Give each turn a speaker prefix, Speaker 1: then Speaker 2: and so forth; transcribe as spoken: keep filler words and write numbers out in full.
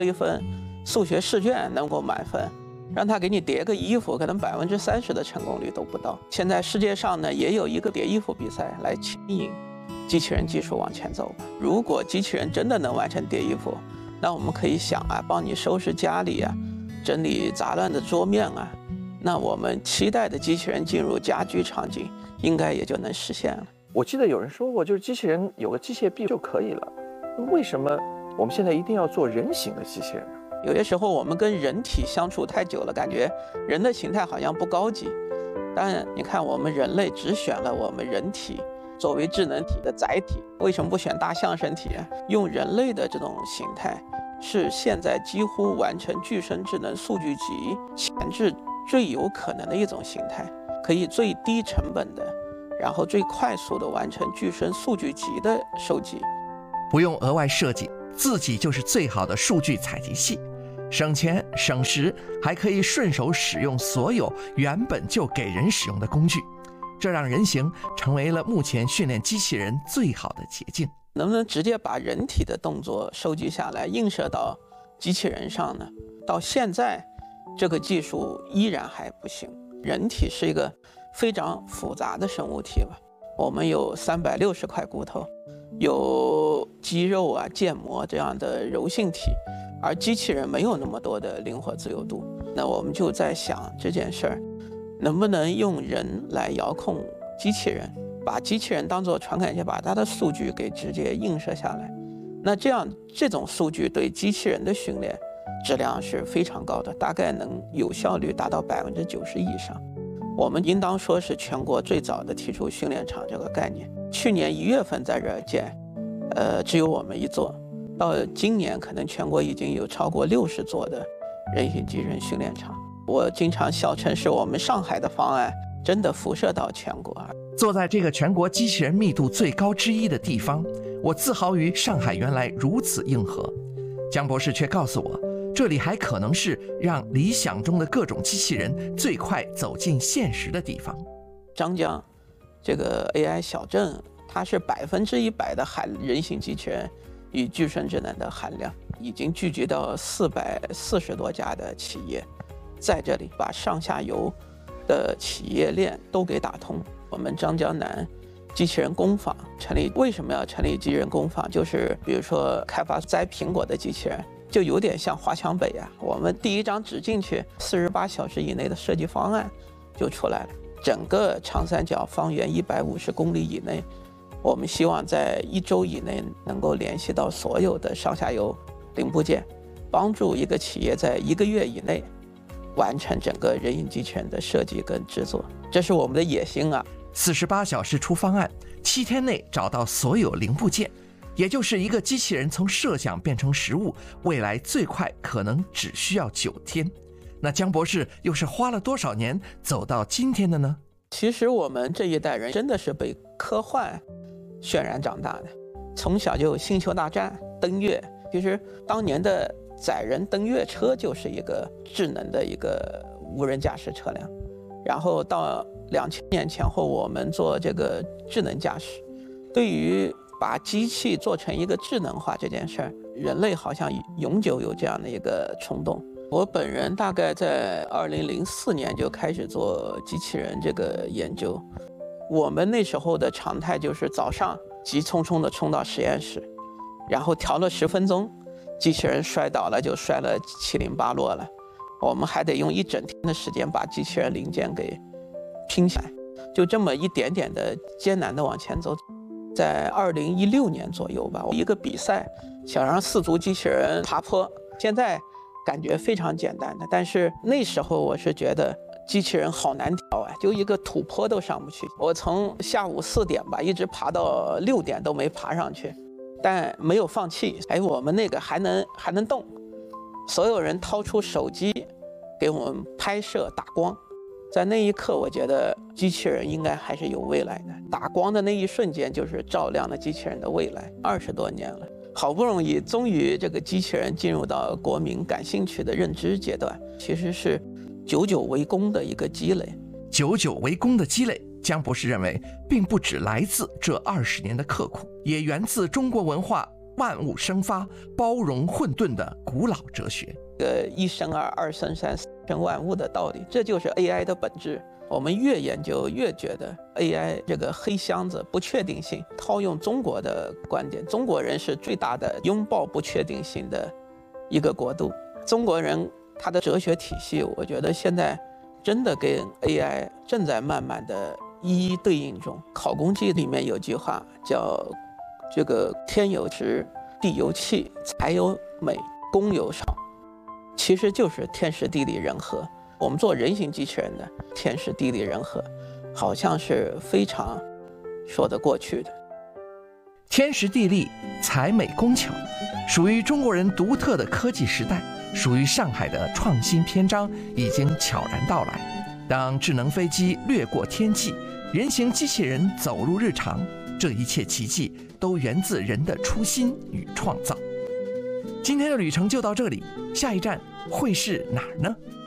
Speaker 1: 一份数学试卷能够满分，让他给你叠个衣服，可能百分之三十的成功率都不到。现在世界上呢，也有一个叠衣服比赛来牵引机器人技术往前走。如果机器人真的能完成叠衣服，那我们可以想啊，帮你收拾家里啊，整理杂乱的桌面啊，那我们期待的机器人进入家居场景，应该也就能实现了。
Speaker 2: 我记得有人说过，就是机器人有个机械臂就可以了，为什么我们现在一定要做人形的机器人呢？
Speaker 1: 有些时候我们跟人体相处太久了，感觉人的形态好像不高级。但你看，我们人类只选了我们人体作为智能体的载体，为什么不选大象身体啊？用人类的这种形态，是现在几乎完成具身智能数据集前置最有可能的一种形态，可以最低成本的，然后最快速的完成具身数据集的收集，
Speaker 3: 不用额外设计，自己就是最好的数据采集器。省钱省时，还可以顺手使用所有原本就给人使用的工具，这让人形成为了目前训练机器人最好的捷径。
Speaker 1: 能不能直接把人体的动作收集下来映射到机器人上呢？到现在这个技术依然还不行。人体是一个非常复杂的生物体吧，我们有三百六十块骨头，有肌肉啊、腱膜这样的柔性体，而机器人没有那么多的灵活自由度。那我们就在想这件事儿，能不能用人来遥控机器人，把机器人当作传感器，把它的数据给直接映射下来。那这样这种数据对机器人的训练质量是非常高的，大概能有效率达到百分之九十以上。我们应当说是全国最早的提出训练场这个概念。去年一月份在这儿建，呃，只有我们一座。到今年可能全国已经有超过六十座的人形机器人训练场。我经常笑称是我们上海的方案真的辐射到全国。
Speaker 3: 坐在这个全国机器人密度最高之一的地方，我自豪于上海原来如此硬核。江博士却告诉我，这里还可能是让理想中的各种机器人最快走进现实的地方。
Speaker 1: 张江这个 A I 小镇，它是百分之一百的含人形机器人与具身智能的含量，已经聚集到四百四十多家的企业，在这里把上下游的企业链都给打通。我们张江南机器人工坊成立，为什么要成立机器人工坊？就是比如说开发摘苹果的机器人，就有点像华强北啊。我们第一张纸进去，四十八小时以内的设计方案就出来了。整个长三角方圆一百五十公里以内，我们希望在一周以内能够联系到所有的上下游零部件，帮助一个企业在一个月以内完成整个人形机器人的设计跟制作，这是我们的野心啊！
Speaker 3: 四十八小时出方案，七天内找到所有零部件，也就是一个机器人从设想变成实物，未来最快可能只需要九天。那江博士又是花了多少年走到今天的呢？
Speaker 1: 其实我们这一代人真的是被科幻渲染长大的，从小就有星球大战、登月。其实当年的载人登月车就是一个智能的一个无人驾驶车辆，然后到两千年前后，我们做这个智能驾驶。对于把机器做成一个智能化这件事儿，人类好像永久有这样的一个冲动。我本人大概在二零零四年就开始做机器人这个研究。我们那时候的常态就是早上急匆匆地冲到实验室，然后调了十分钟，机器人摔倒了就摔了七零八落了，我们还得用一整天的时间把机器人零件给拼起来，就这么一点点的艰难的往前走。在二零一六年左右吧，一个比赛想让四足机器人爬坡，现在感觉非常简单的，但是那时候我是觉得机器人好难调啊，就一个土坡都上不去。我从下午四点吧一直爬到六点都没爬上去，但没有放弃。哎，我们那个还能还能动，所有人掏出手机给我们拍摄打光。在那一刻，我觉得机器人应该还是有未来的。打光的那一瞬间，就是照亮了机器人的未来。二十多年了，好不容易，终于这个机器人进入到国民感兴趣的认知阶段，其实是久久为功的一个积累。
Speaker 3: 久久为功的积累，江博士认为，并不只来自这二十年的刻苦，也源自中国文化万物生发、包容混沌的古老哲学。
Speaker 1: 呃，一生二，二生三，三生万物的道理，这就是 A I 的本质。我们越研究越觉得 A I 这个黑箱子不确定性，套用中国的观点，中国人是最大的拥抱不确定性的一个国度。中国人他的哲学体系，我觉得现在真的跟 A I 正在慢慢的一一对应中。考工记里面有句话叫这个天有时，地有气，财有美，工有少，其实就是天时地利人和。我们做人形机器人的天时地利人和，好像是非常说得过去的。
Speaker 3: 天时地利、才美工巧，属于中国人独特的科技时代，属于上海的创新篇章已经悄然到来。当智能飞机掠过天际，人形机器人走入日常，这一切奇迹都源自人的初心与创造。今天的旅程就到这里，下一站会是哪儿呢？